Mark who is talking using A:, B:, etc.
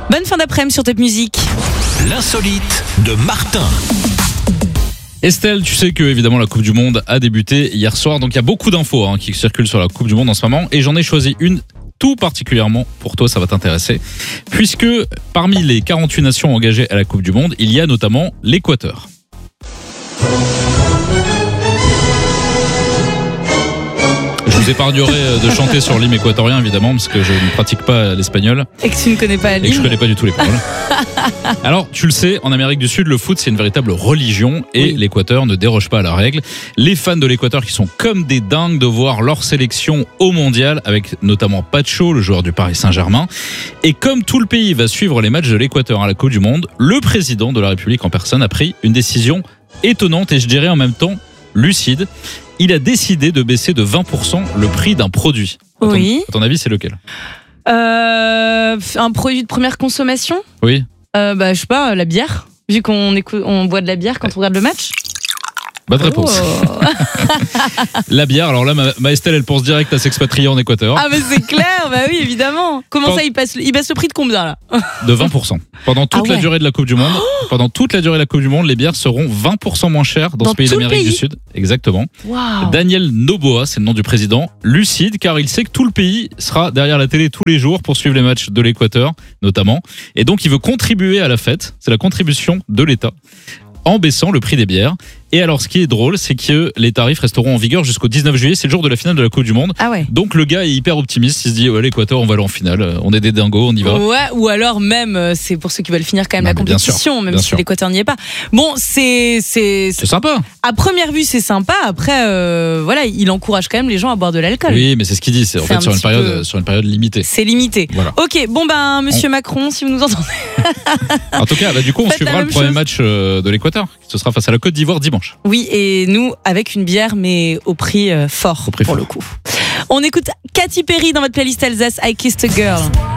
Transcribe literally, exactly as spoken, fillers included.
A: Bonne fin d'après-midi sur Top Music.
B: L'insolite de Martin.
C: Estelle, tu sais que évidemment la Coupe du Monde a débuté hier soir, donc il y a beaucoup d'infos hein, qui circulent sur la Coupe du Monde en ce moment, et j'en ai choisi une tout particulièrement pour toi, ça va t'intéresser, puisque parmi les quarante-huit nations engagées à la Coupe du Monde, il y a notamment l'Équateur. Je vous épargnerai de chanter sur l'hymne équatorien évidemment parce que je ne pratique pas l'espagnol.
A: Et que tu ne connais pas l'hymne.
C: Et que je ne connais pas du tout les paroles. Alors, tu le sais, en Amérique du Sud, le foot, c'est une véritable religion et oui. l'Équateur ne déroge pas à la règle. Les fans de l'Équateur qui sont comme des dingues de voir leur sélection au mondial, avec notamment Pacho, le joueur du Paris Saint-Germain. Et comme tout le pays va suivre les matchs de l'Équateur à la Coupe du Monde, le président de la République en personne a pris une décision étonnante et je dirais en même temps lucide. Il a décidé de baisser de vingt pour cent le prix d'un produit. À ton,
A: oui.
C: à ton avis, c'est lequel ?
A: euh, Un produit de première consommation ?
C: Oui.
A: Euh, bah, je sais pas, la bière. Vu qu'on écoute, on boit de la bière quand on regarde le match.
C: Bonne réponse. Oh. La bière, alors là, ma, ma Estelle, elle pense direct à s'expatrier en Équateur.
A: Ah, mais c'est clair, bah oui, évidemment. Comment Pendant... ça, il, passe, il baisse le prix de combien, là ?
C: De vingt pour cent. Pendant toute ah ouais. la durée de la Coupe du Monde, oh pendant toute la durée de la Coupe du Monde, les bières seront vingt pour cent moins chères dans, dans ce pays d'Amérique du Sud. Exactement.
A: Wow.
C: Daniel Noboa, c'est le nom du président, lucide, car il sait que tout le pays sera derrière la télé tous les jours pour suivre les matchs de l'Équateur, notamment. Et donc, il veut contribuer à la fête. C'est la contribution de l'État en baissant le prix des bières. Et alors, ce qui est drôle, c'est que les tarifs resteront en vigueur jusqu'au dix-neuf juillet. C'est le jour de la finale de la Coupe du Monde.
A: Ah ouais.
C: Donc, le gars est hyper optimiste. Il se dit, ouais, l'Équateur, on va aller en finale. On est des dingos, on y va.
A: Ouais, ou alors même, c'est pour ceux qui veulent finir quand même non, la compétition, sûr, même si sûr. l'Équateur n'y est pas. Bon, c'est, c'est,
C: c'est sympa.
A: À première vue, c'est sympa. Après, euh, voilà, il encourage quand même les gens à boire de l'alcool.
C: Oui, mais c'est ce qu'il dit. C'est en c'est fait sur une période, peu... sur une période limitée.
A: C'est limité. Voilà. Ok, bon ben, Monsieur on... Macron, si vous nous entendez.
C: En tout cas, bah, du coup, on suivra le premier chose. match de l'Équateur. Ce sera face à la Côte d'Ivoire dimanche.
A: Oui, et nous, avec une bière, mais au prix euh, fort,
C: au prix
A: pour
C: fort.
A: le coup. On écoute Katy Perry dans votre playlist Alsace, I Kissed a Girl.